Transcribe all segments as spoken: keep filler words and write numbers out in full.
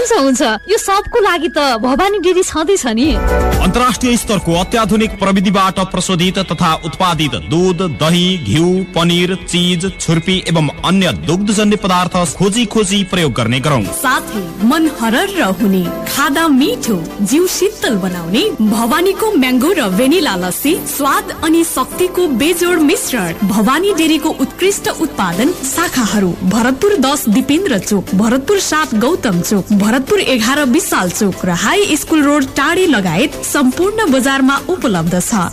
हुन्छ हुन्छ यो सबको लागि त भवानी डेरी छँदैछ नि। अन्तर्राष्ट्रिय स्तरको अत्याधुनिक प्रविधिबाट प्रशोधित तथा उत्पादित दूध, दही, घिउ, पनिर, चीज, छुर्पी एवं अन्य दुग्धजन्य पदार्थ खोजी खोजी प्रयोग गर्ने गरौँ। साथै मन हरर हुने, खादा मिठो, जिउ शीतल बनाउने भवानीको म्याङ्गो र भेनिला लस्सी स्वाद अनि शक्तिको बेजोड मिश्रण। भवानी डेरीको उत्कृष्ट उत्पादन शाखाहरू भरतपुर दस दिपेन्द्र चोक, भरतपुर सात गौतम चोक, भरतपुर एघार विशाल चोक र हाई स्कुल रोड टाढी लगायत सम्पूर्ण बजारमा उपलब्ध छ।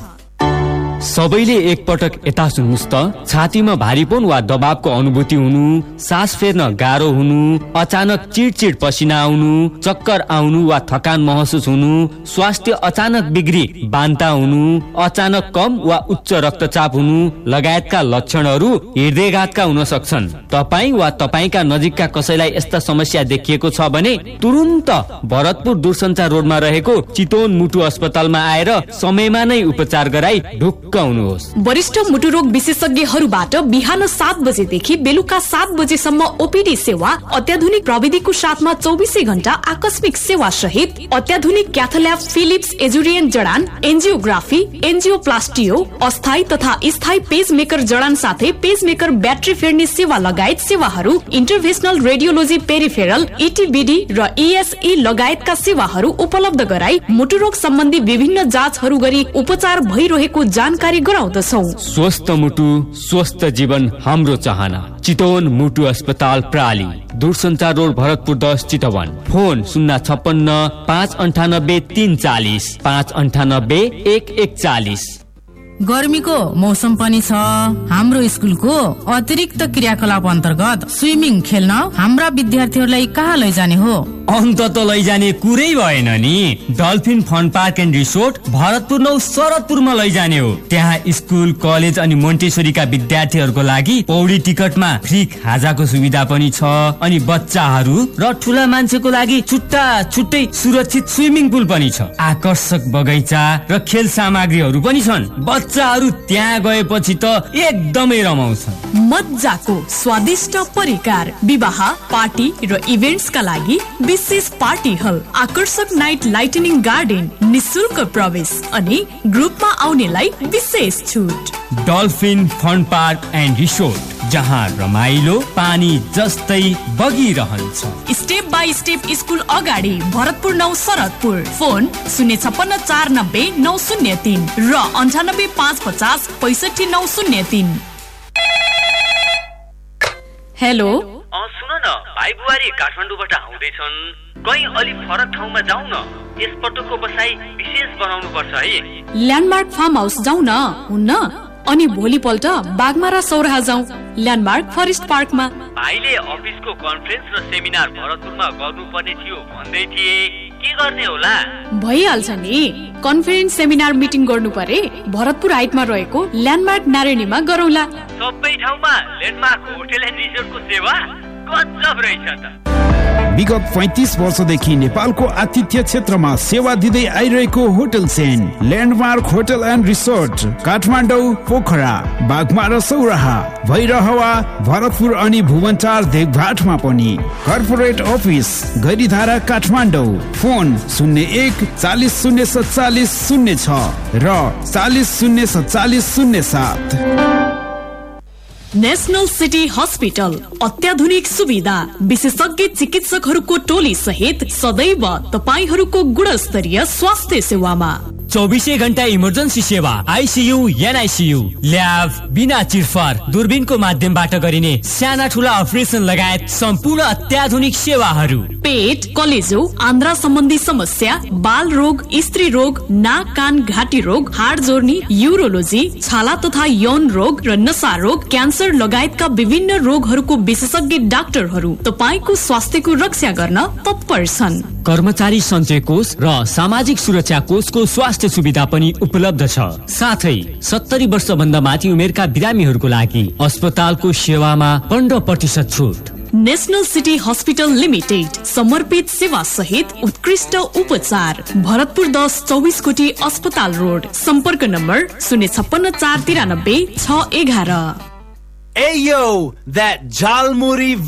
सबैले एकपटक यता सुन्नुस् त। छातीमा भारीपन वा दबावको अनुभूति हुनु, सास फेर्न गाह्रो हुनु, अचानक चिडचिड पसिना आउनु, चक्कर आउनु वा थकान महसुस हुनु, स्वास्थ्य अचानक बिग्री बान्ता हुनु, अचानक कम वा उच्च रक्तचाप हुनु लगायतका लक्षणहरू हृदयघातका हुन सक्छन्। तपाईँ वा तपाईँका नजिकका कसैलाई यस्ता समस्या देखिएको छ भने तुरुन्त भरतपुर दूरसञ्चार रोडमा रहेको चितवन मुटु अस्पतालमा आएर समयमा नै उपचार गराई ढुक्क आउनुहोस्। वरिष्ठ मुटु रोग विशेषज्ञहरूबाट बिहान सात बजेदेखि बेलुका सात बजेसम्म ओपीडी सेवा, अत्याधुनिक प्रविधिको साथमा चौबिसै घण्टा आकस्मिक सेवा सहित अत्याधुनिक क्याथल्याब, फिलिप्स एजुरियन जडान, एन्जियोग्राफी, एन्जियोप्लास्टियो, अस्थायी तथा स्थायी पेजमेकर जडान साथै पेजमेकर ब्याट्री फेर्ने सेवा लगायत सेवाहरू, इन्टरभेन्सनल रेडियोलोजी, पेरिफेरल, इटिबिडी र इएसई लगायतका सेवाहरू उपलब्ध गराई मुटु रोग सम्बन्धी विभिन्न जाँचहरू गरी उपचार भइरहेको जानकारी गराउँदछौ। स्वस्थ मुटु स्वस्थ जीवन हाम्रो चाहना। चितवन मुटु अस्पताल प्राली, दूरसञ्चार रोड, भरतपुर दस, चितवन। फोन शून्य छप्पन्न पाँच अन्ठानब्बे तीन चालिस पाँच अन्ठानब्बे एक एक चालिस। गर्मीको मौसम पनि छ। हाम्रो स्कुलको अतिरिक्त क्रियाकलाप अन्तर्गत स्विमिङ खेल्न हाम्रा विद्यार्थीहरूलाई कहाँ लैजाने हो? अन्त त लैजाने कुरै भएन नि। Dolphin fun park and resort Bharatpur नौ शरदपुरमा लैजाने हो। त्यहाँ स्कुल, कलेज अनि मोन्टेसोरीका विद्यार्थीहरूको लागि पौडी टिकटमा फ्री खाजाको सुविधा पनि छ अनि बच्चाहरू र ठुला मान्छेको लागि छुट्टा छुट्टै सुरक्षित स्विमिङ पुल पनि छ। आकर्षक बगैँचा र खेल सामग्रीहरू पनि छन्। बच्चाहरू त्यहाँ गएपछि त एकदमै रमाउँछन्। मज्जाको स्वादिष्ट परिकार, विवाह, पार्टी र इभेन्ट्सका लागि विशेष पार्टी हल, आकर्षक नाइट लाइटनिङ गार्डन, निशुल्क प्रवेश अनि ग्रुपमा आउनेलाई विशेष छुट। Dolphin fun park and resort, जहाँ रमाइलो पानी जस्तै बगिरहन्छ। स्टेप बाई स्टेप स्कुल अगाडि, भरतपुर नौ शरदपुर। फोन शून्य छप्पन्न चार नब्बे नौ शून्य तीन र अन्ठानब्बे पाँच पचास पैसठी नौ शून्य तीन। हेलो, सुन न, भाइ बुहारी काठमाडौँबाट आउँदैछन्। कहीँ अलि फरक ठाउँमा जाउँ न। यसपटकको बसाई विशेष बनाउनु पर्छ है। ल्यान्डमार्क फार्म हाउस जाउँ न, हुन्न? अनि भोलिपल्ट बागमारा सौराहा जाउँ, ल्यान्डमार्क फरेस्ट पार्कमा। भाइले अफिसको कन्फरेन्स र सेमिनार भरतपुरमा गर्नुपर्ने थियो भन्दै थिए, के गर्ने होला? भइहाल्छ नि। कन्फरेन्स सेमिनार मिटिङ गर्नु परे भरतपुर हाइटमा रहेको ल्यान्डमार्क नारायणीमा गरौँला। सबै ठाउँमा ल्यान्डमार्क होटल एन्ड रिसोर्टको सेवा गजब रहेछ त। विगत पैंतीस वर्षदेखि नेपालको आतिथ्य क्षेत्रमा सेवा दिँदै आइरहेको hotel chain landmark hotel and resort Kathmandu, Pokhara, Baghmara Sauraha, Bhairahawa, Bharatpur अनि भुवनटार देवघाटमा पनि। Corporate office Gairidhara Kathmandu. Phone शून्य एक चालिस शून्य सत्तालिस शून्य छ र चालिस शून्य सत्तालिस शून्य सात। नेशनल सिटी हस्पिटल, अत्याधुनिक सुविधा, विशेषज्ञ चिकित्सकहरूको टोली सहित सदैव तपाईहरूको गुणस्तरीय स्वास्थ्य सेवामा। चौबिसै घण्टा इमर्जेन्सी सेवा, आइसियू, एनआइसियू, ल्याब, बिना चिरफार दूरबीनको माध्यमबाट गरिने साना ठुला अपरेसन लगायत सम्पूर्ण अत्याधुनिक सेवाहरू। पेट, कलेजो, आन्द्रा सम्बन्धी समस्या, बाल रोग, स्त्री रोग, नाक कान घाँटी रोग, हाड जोर्नी, युरोलोजी, छाला तथा यौन रोग र नशा रोग, क्यान्सर लगायतका विभिन्न रोगहरूको विशेषज्ञ डाक्टरहरू तपाईको स्वास्थ्यको रक्षा गर्न तत्पर छन्। कर्मचारी सञ्चय कोष र सामाजिक सुरक्षा कोषको स्वास्थ्य सुविधा पनि उपलब्ध छ। साथै सत्तरी वर्ष भन्दा माथि उमेरका बिरामीहरूको लागि अस्पतालको सेवामा पन्ध्र प्रतिशत छुट। नेशनल सिटी हस्पिटल लिमिटेड, समर्पित सेवा सहित उत्कृष्ट उपचार, भरतपुर दस चौबिस कोटी अस्पताल रोड। सम्पर्क नम्बर शून्य छप्पन्न चार तिरानब्बे छ एघार। Ayo, that Jalmuri